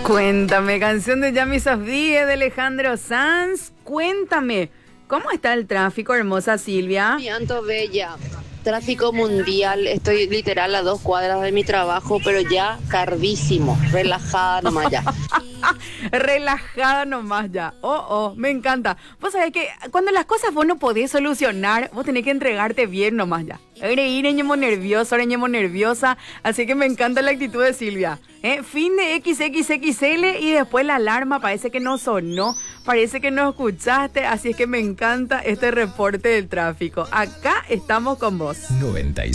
Cuéntame, canción de Yami Sofía de Alejandro Sanz. Cuéntame, ¿cómo está el tráfico, hermosa Silvia? Mi Anto Bella, tráfico mundial, estoy literal a 2 cuadras de mi trabajo, pero ya cardísimo, relajada nomás ya. Relajada nomás ya. Me encanta. Vos sabés que cuando las cosas vos no podés solucionar, vos tenés que entregarte bien nomás ya. Ñemo nervioso, ñemo nerviosa. Así que me encanta la actitud de Silvia. Fin de XXXL y después la alarma parece que no sonó, parece que no escuchaste. Así es que me encanta este reporte del tráfico. Acá estamos con vos. 96.